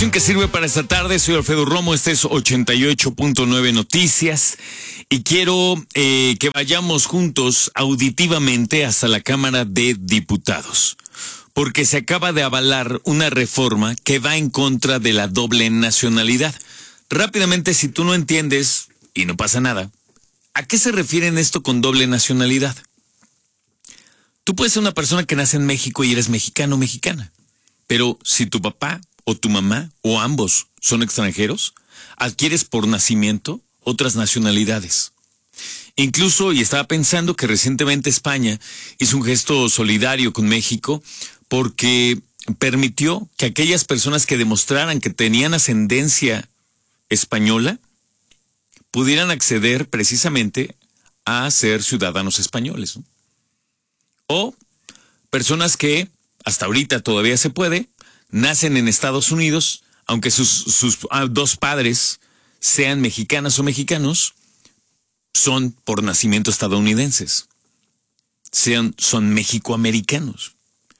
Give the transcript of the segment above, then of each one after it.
Que sirve para esta tarde, soy Alfredo Romo, este es 88.9 Noticias y quiero que vayamos juntos auditivamente hasta la Cámara de Diputados, porque se acaba de avalar una reforma que va en contra de la doble nacionalidad. Rápidamente, si tú no entiendes, y no pasa nada, ¿a qué se refieren esto con doble nacionalidad? Tú puedes ser una persona que nace en México y eres mexicano o mexicana, pero si tu papá o tu mamá, o ambos, son extranjeros, adquieres por nacimiento otras nacionalidades. Incluso, y estaba pensando que recientemente España hizo un gesto solidario con México porque permitió que aquellas personas que demostraran que tenían ascendencia española pudieran acceder precisamente a ser ciudadanos españoles, ¿no? O personas que, hasta ahorita todavía se puede, nacen en Estados Unidos, aunque sus dos padres sean mexicanas o mexicanos, son por nacimiento estadounidenses. Son mexicoamericanos.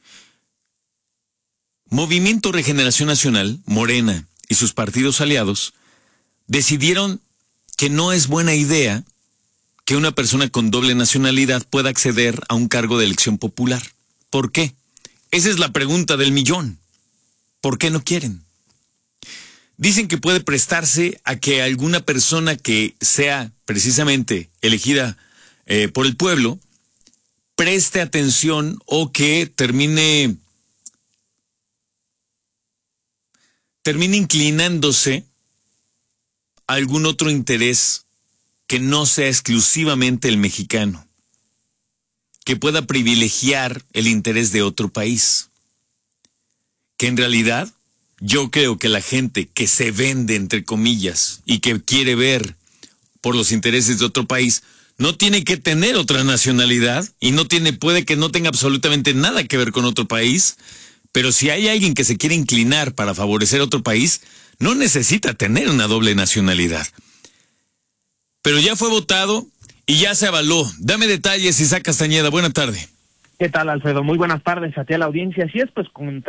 Movimiento Regeneración Nacional, Morena y sus partidos aliados decidieron que no es buena idea que una persona con doble nacionalidad pueda acceder a un cargo de elección popular. ¿Por qué? Esa es la pregunta del millón. ¿Por qué no quieren? Dicen que puede prestarse a que alguna persona que sea precisamente elegida por el pueblo preste atención o que termine inclinándose a algún otro interés que no sea exclusivamente el mexicano, que pueda privilegiar el interés de otro país. Que en realidad yo creo que la gente que se vende, entre comillas, y que quiere ver por los intereses de otro país, no tiene que tener otra nacionalidad y puede que no tenga absolutamente nada que ver con otro país, pero si hay alguien que se quiere inclinar para favorecer otro país, no necesita tener una doble nacionalidad. Pero ya fue votado y ya se avaló. Dame detalles, Isaac Castañeda. Buena tarde. ¿Qué tal, Alfredo? Muy buenas tardes a ti, a la audiencia. Así es, pues con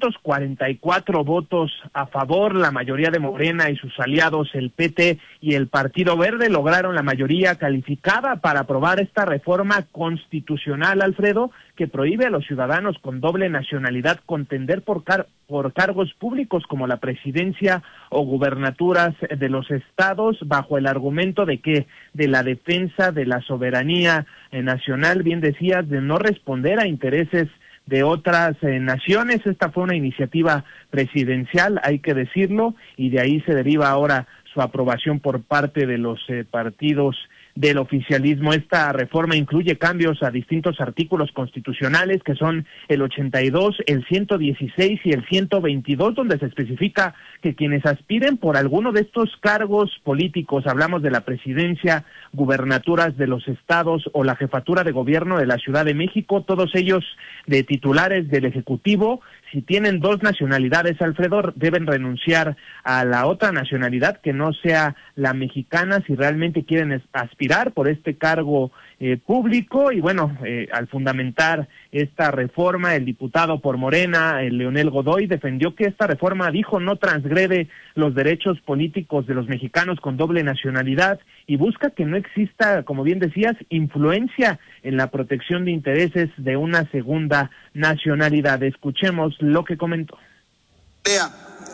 344 votos a favor, la mayoría de Morena y sus aliados, el PT y el Partido Verde, lograron la mayoría calificada para aprobar esta reforma constitucional, Alfredo, que prohíbe a los ciudadanos con doble nacionalidad contender por cargos públicos como la presidencia o gubernaturas de los estados, bajo el argumento de la defensa de la soberanía nacional, bien decías, de no responder a intereses de otras naciones. Esta fue una iniciativa presidencial, hay que decirlo, y de ahí se deriva ahora su aprobación por parte de los partidos del oficialismo. Esta reforma incluye cambios a distintos artículos constitucionales que son el 82, el 116 y el 122, donde se especifica que quienes aspiren por alguno de estos cargos políticos, hablamos de la presidencia, gubernaturas de los estados o la jefatura de gobierno de la Ciudad de México, todos ellos de titulares del Ejecutivo, si tienen dos nacionalidades, Alfredo, deben renunciar a la otra nacionalidad que no sea la mexicana si realmente quieren aspirar por este cargo público. Y bueno, al fundamentar esta reforma, el diputado por Morena, Leonel Godoy, defendió que esta reforma, dijo, no transgrede los derechos políticos de los mexicanos con doble nacionalidad y busca que no exista, como bien decías, influencia en la protección de intereses de una segunda nacionalidad. Escuchemos lo que comentó. Vea,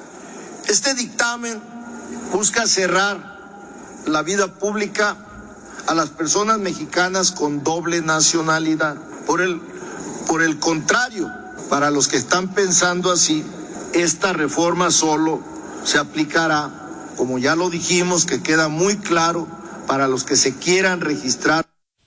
este dictamen busca cerrar la vida pública a las personas mexicanas con doble nacionalidad. Por el contrario, para los que están pensando así, esta reforma solo se aplicará, como ya lo dijimos, que queda muy claro, para los que se quieran registrar.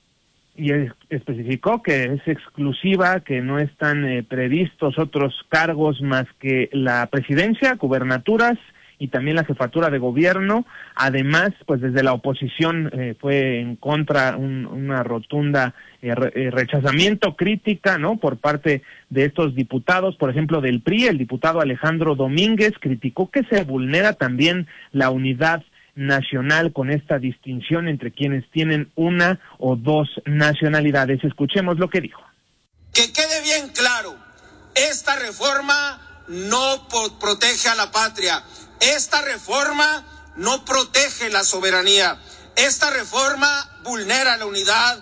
Y especificó que es exclusiva, que no están previstos otros cargos más que la presidencia, gubernaturas y también la jefatura de gobierno. Además, pues desde la oposición fue en contra una rotunda rechazamiento, crítica, ¿no?, por parte de estos diputados. Por ejemplo, del PRI, el diputado Alejandro Domínguez criticó que se vulnera también la unidad nacional con esta distinción entre quienes tienen una o dos nacionalidades. Escuchemos lo que dijo. Que quede bien claro, esta reforma no protege a la patria. Esta reforma no protege la soberanía. Esta reforma vulnera la unidad